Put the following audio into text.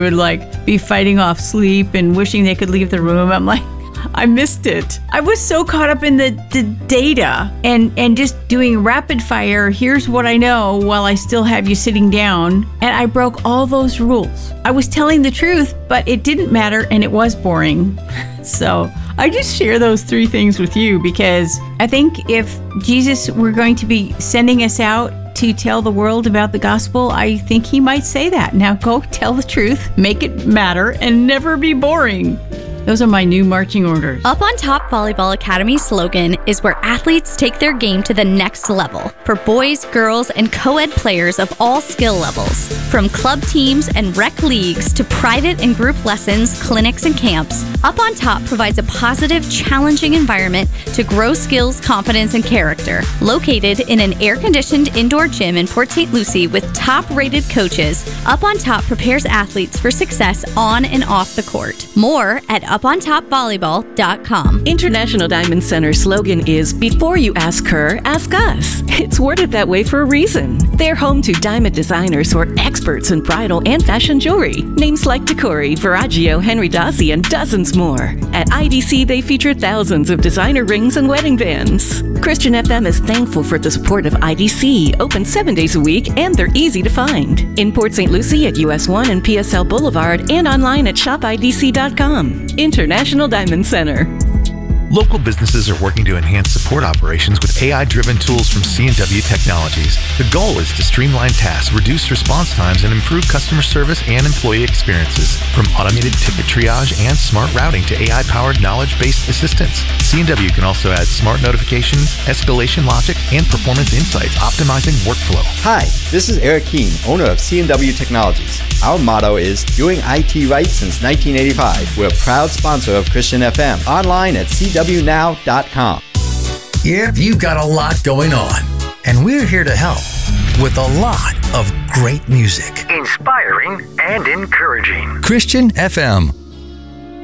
would like be fighting off sleep and wishing they could leave the room. I'm like, I missed it. I was so caught up in the data and just doing rapid fire. Here's what I know while I still have you sitting down. And I broke all those rules. I was telling the truth, but it didn't matter and it was boring. So I just share those three things with you because I think if Jesus were going to be sending us out to tell the world about the gospel, I think he might say that. Now go tell the truth, make it matter, and never be boring. Those are my new marching orders. Up on Top Volleyball Academy's slogan is where athletes take their game to the next level for boys, girls, and co-ed players of all skill levels. From club teams and rec leagues to private and group lessons, clinics, and camps, Up on Top provides a positive, challenging environment to grow skills, confidence, and character. Located in an air-conditioned indoor gym in Port St. Lucie with top-rated coaches, Up on Top prepares athletes for success on and off the court. More at upontopvolleyball.com. International Diamond Center slogan is, before you ask her, ask us. It's worded that way for a reason. They're home to diamond designers who are experts in bridal and fashion jewelry. Names like Decori, Verragio, Henry Dazzi, and dozens more. At IDC, they feature thousands of designer rings and wedding bands. Christian FM is thankful for the support of IDC, open 7 days a week, and they're easy to find. In Port St. Lucie at US 1 and PSL Boulevard, and online at shopidc.com. International Diamond Center. Local businesses are working to enhance support operations with AI-driven tools from C&W Technologies. The goal is to streamline tasks, reduce response times, and improve customer service and employee experiences. From automated ticket triage and smart routing to AI-powered knowledge-based assistance, C&W can also add smart notifications, escalation logic, and performance insights, optimizing workflow. Hi, this is Eric Keene, owner of C&W Technologies. Our motto is doing IT right since 1985. We're a proud sponsor of Christian FM. Online at cwnow.com. Yep, you've got a lot going on, and we're here to help with a lot of great music. Inspiring and encouraging. Christian FM.